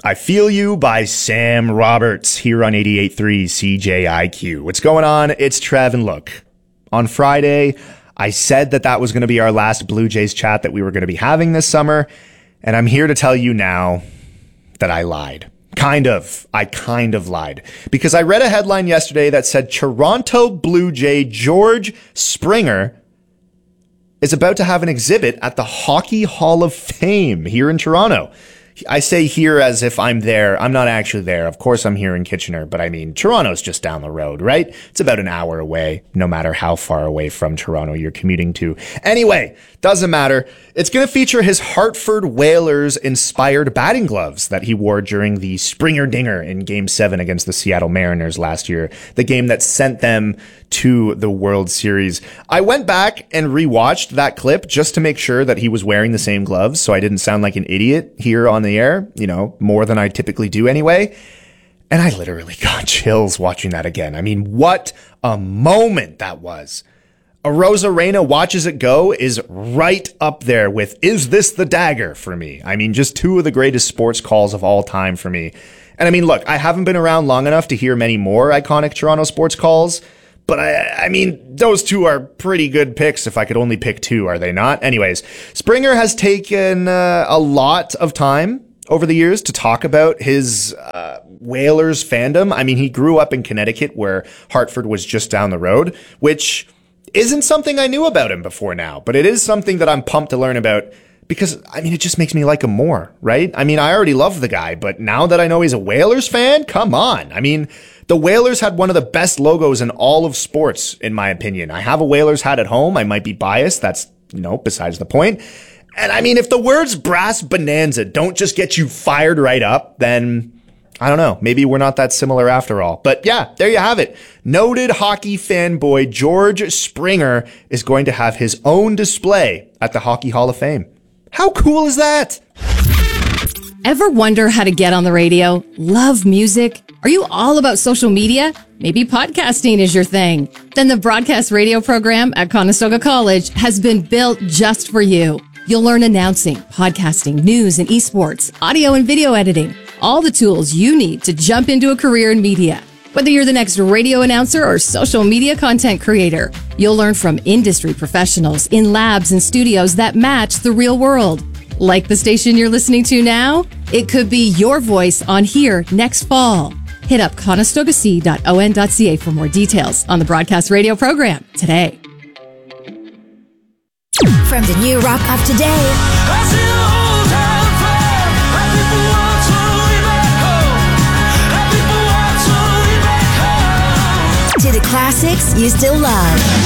I Feel You by Sam Roberts here on 88.3 CJIQ. What's going on? It's Trev, and look, on Friday, I said that was going to be our last Blue Jays chat that we were going to be having this summer, and I'm here to tell you now that I lied. I kind of lied. Because I read a headline yesterday that said Toronto Blue Jay George Springer is about to have an exhibit at the Hockey Hall of Fame here in Toronto. I say here as if I'm there. I'm not actually there. Of course, I'm here in Kitchener, but I mean, Toronto's just down the road, right? It's about an hour away, no matter how far away from Toronto you're commuting to. Anyway, doesn't matter. It's going to feature his Hartford Whalers inspired batting gloves that he wore during the Springer Dinger in Game 7 against the Seattle Mariners last year, the game that sent them to the World Series. I went back and rewatched that clip just to make sure that he was wearing the same gloves, so I didn't sound like an idiot here on the air, more than I typically do anyway. And I literally got chills watching that again. I mean, what a moment that was. A Rosarena Watches It Go is right up there with Is This the Dagger for me. I mean, just two of the greatest sports calls of all time for me. And I mean, look, I haven't been around long enough to hear many more iconic Toronto sports calls, but I mean, those two are pretty good picks if I could only pick two, are they not? Anyways, Springer has taken a lot of time over the years to talk about his Whalers fandom. I mean, he grew up in Connecticut where Hartford was just down the road, which isn't something I knew about him before now, but it is something that I'm pumped to learn about because, I mean, it just makes me like him more, right? I mean, I already love the guy, but now that I know he's a Whalers fan, come on. I mean, the Whalers had one of the best logos in all of sports, in my opinion. I have a Whalers hat at home. I might be biased. That's, besides the point. And I mean, if the words Brass Bonanza don't just get you fired right up, then I don't know. Maybe we're not that similar after all. But yeah, there you have it. Noted hockey fanboy George Springer is going to have his own display at the Hockey Hall of Fame. How cool is that? Ever wonder how to get on the radio? Love music? Are you all about social media? Maybe podcasting is your thing. Then the broadcast radio program at Conestoga College has been built just for you. You'll learn announcing, podcasting, news and esports, audio and video editing, all the tools you need to jump into a career in media. Whether you're the next radio announcer or social media content creator, you'll learn from industry professionals in labs and studios that match the real world. Like the station you're listening to now? It could be your voice on here next fall. Hit up conestogac.on.ca for more details on the broadcast radio program today. From the new Rock of today to the classics you still love.